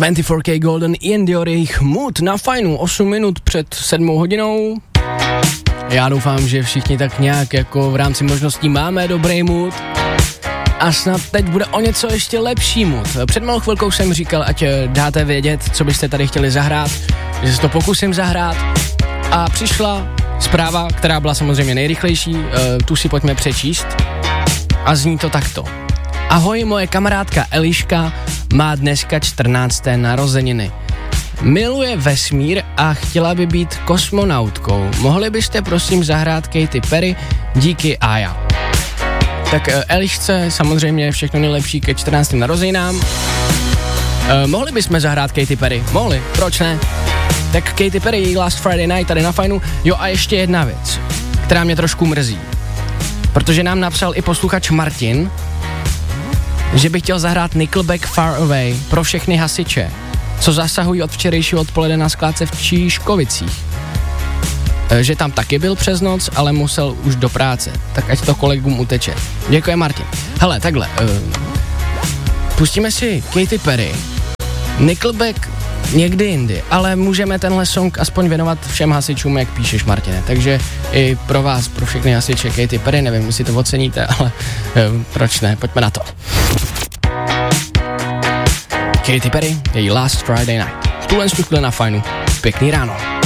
24K Golden, Ian Dior, jejich Mood na Fajnu, 8 minut před 7 hodinou. Já doufám, že všichni tak nějak jako v rámci možností máme dobrý mood. A snad teď bude o něco ještě lepší mood. Před malou chvilkou jsem říkal, ať dáte vědět, co byste tady chtěli zahrát, že se to pokusím zahrát. A přišla zpráva, která byla samozřejmě nejrychlejší, tu si pojďme přečíst. A zní to takto. Ahoj, moje kamarádka Eliška má dneska 14. narozeniny. Miluje vesmír a chtěla by být kosmonautkou. Mohli byste prosím zahrát Katy Perry? Díky, Aja. Tak Elišce samozřejmě všechno nejlepší ke 14. narozeninám. Mohli bychom zahrát Katy Perry? Mohli, proč ne? Tak Katy Perry, Last Friday Night tady na Fajnu. Jo, a ještě jedna věc, která mě trošku mrzí. Protože nám napsal i posluchač Martin, že by chtěl zahrát Nickelback Far Away pro všechny hasiče, co zasahují od včerejšího odpoledne na skládce v Číškovicích. Že tam taky byl přes noc, ale musel už do práce, tak ať to kolegům uteče. Děkuji, Martin. Hele, takhle, pustíme si Katy Perry, Nickelback někdy jindy, ale můžeme tenhle song aspoň věnovat všem hasičům, jak píšeš, Martine. Takže i pro vás, pro všechny hasiče Katy Perry, nevím, jestli to oceníte, ale proč ne, pojďme na to. Katy Perry, její Last Friday Night. V tuhle chvíli na Fajnu. Pěkný ráno.